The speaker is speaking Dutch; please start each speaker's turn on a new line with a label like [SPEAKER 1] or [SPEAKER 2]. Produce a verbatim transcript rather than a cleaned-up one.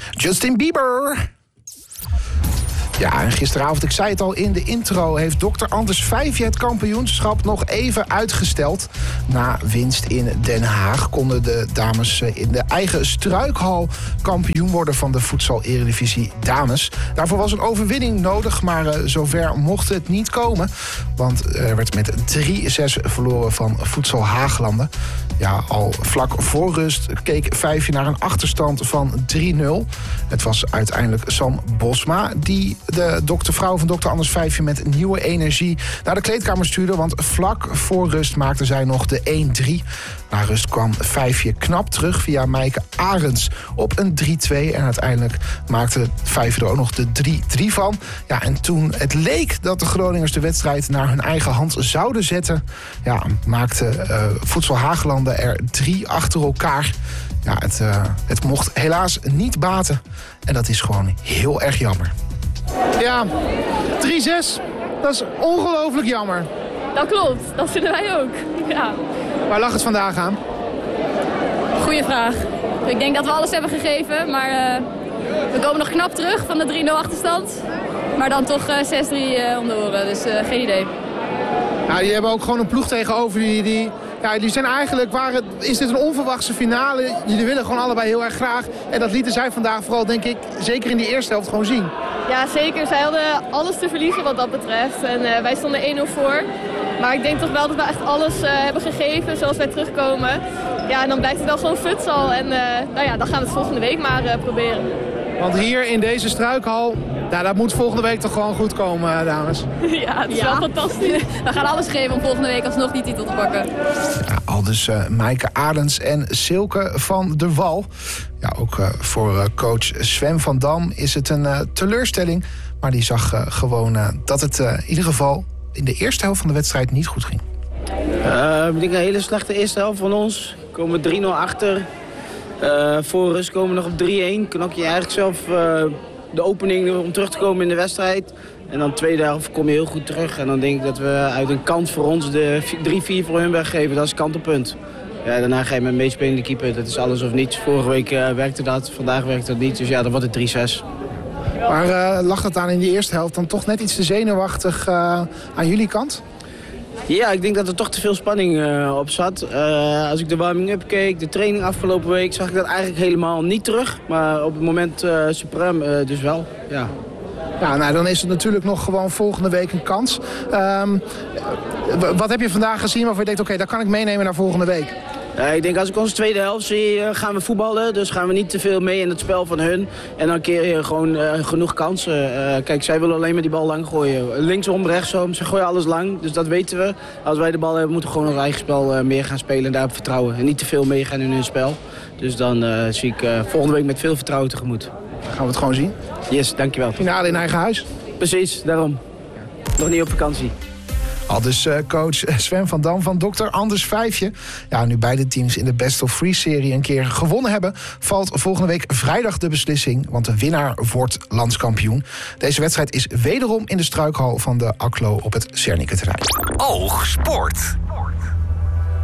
[SPEAKER 1] Justin Bieber. Ja, en gisteravond, ik zei het al in de intro, heeft dokter Anders Vijfje het kampioenschap nog even uitgesteld. Na winst in Den Haag konden de dames in de eigen struikhal kampioen worden van de voedsel-eredivisie dames. Daarvoor was een overwinning nodig, maar uh, zover mocht het niet komen. Want er werd met drie zes verloren van Voedsel Haaglanden. Ja, al vlak voor rust keek Vijfje naar een achterstand van drie nul. Het was uiteindelijk Sam Bosma die de doktervrouw van dokter Anders Vijfje met nieuwe energie naar de kleedkamer stuurde. Want vlak voor rust maakte zij nog de één drie. Na rust kwam Vijfje knap terug via Maaike Arends op een drie twee. En uiteindelijk maakte Vijfje er ook nog de drie drie van. Ja, en toen het leek dat de Groningers de wedstrijd naar hun eigen hand zouden zetten, ja, maakte uh, Voedsel Haaglanden er drie achter elkaar. Ja, het, uh, het mocht helaas niet baten. En dat is gewoon heel erg jammer.
[SPEAKER 2] Ja, drie zes. Dat is ongelooflijk jammer.
[SPEAKER 3] Dat klopt, dat vinden wij ook. Ja.
[SPEAKER 2] Waar lag het vandaag aan?
[SPEAKER 3] Goeie vraag. Ik denk dat we alles hebben gegeven, maar uh, we komen nog knap terug van de drie nul achterstand. Maar dan toch uh, zes drie uh, om de oren, dus uh, geen idee.
[SPEAKER 2] Nou, die hebben ook gewoon een ploeg tegenover die... die... Ja, die zijn eigenlijk, waren, is dit een onverwachte finale. Jullie willen gewoon allebei heel erg graag. En dat lieten zij vandaag vooral, denk ik, zeker in die eerste helft gewoon zien.
[SPEAKER 3] Ja, zeker. Zij hadden alles te verliezen wat dat betreft. En uh, wij stonden één nul voor. Maar ik denk toch wel dat we echt alles uh, hebben gegeven zoals wij terugkomen. Ja, en dan blijft het wel gewoon futsal. En uh, nou ja, dan gaan we het volgende week maar uh, proberen.
[SPEAKER 2] Want hier in deze struikhal, nou, dat moet volgende week toch gewoon goed komen, dames.
[SPEAKER 3] Ja, het is ja. wel fantastisch. We gaan alles geven om volgende week alsnog die titel te pakken.
[SPEAKER 1] Ja, al dus uh, Maaike Arends en Silke van der Wal. Ja, ook uh, voor uh, coach Sven van Dam is het een uh, teleurstelling. Maar die zag uh, gewoon uh, dat het uh, in ieder geval in de eerste helft van de wedstrijd niet goed ging.
[SPEAKER 4] Uh, ik denk een hele slechte eerste helft van ons. We komen drie nul achter. Uh, voor rust komen we nog op drie één. Knok je eigenlijk zelf uh, de opening om terug te komen in de wedstrijd. En dan de tweede helft kom je heel goed terug. En dan denk ik dat we uit een kant voor ons de drie vier voor hun weggeven. Dat is kantelpunt. Ja, daarna ga je met een meespelende keeper. Dat is alles of niets. Vorige week uh, werkte dat, vandaag werkt dat niet. Dus ja, dan wordt het drie zes.
[SPEAKER 2] Maar uh, lag het aan in die eerste helft dan toch net iets te zenuwachtig uh, aan jullie kant?
[SPEAKER 4] Ja, ik denk dat er toch te veel spanning uh, op zat. Uh, als ik de warming-up keek, de training afgelopen week, zag ik dat eigenlijk helemaal niet terug. Maar op het moment uh, suprem uh, dus wel, ja.
[SPEAKER 2] Ja, nou, dan is het natuurlijk nog gewoon volgende week een kans. Um, wat heb je vandaag gezien waarvoor je denkt, oké, okay, dat kan ik meenemen naar volgende week?
[SPEAKER 4] Ja, ik denk als ik onze tweede helft zie, uh, gaan we voetballen. Dus gaan we niet te veel mee in het spel van hun. En dan keer je gewoon uh, genoeg kansen. Uh, kijk, zij willen alleen maar die bal lang gooien. Linksom, rechtsom, ze gooien alles lang. Dus dat weten we. Als wij de bal hebben, moeten we gewoon ons eigen spel uh, meer gaan spelen en daarop vertrouwen. En niet te veel meegaan in hun spel. Dus dan uh, zie ik uh, volgende week met veel vertrouwen tegemoet.
[SPEAKER 2] Dan gaan we het gewoon zien.
[SPEAKER 4] Yes, dankjewel.
[SPEAKER 2] Finale in eigen huis.
[SPEAKER 4] Precies, daarom. Nog niet op vakantie.
[SPEAKER 1] Al dus uh, coach Sven van Dam van dokter Anders Vijfje. Ja, nu beide teams in de Best of Three-serie een keer gewonnen hebben, valt volgende week vrijdag de beslissing, want de winnaar wordt landskampioen. Deze wedstrijd is wederom in de struikhal van de Aklo op het Zerniketerrein.
[SPEAKER 5] Oog Sport.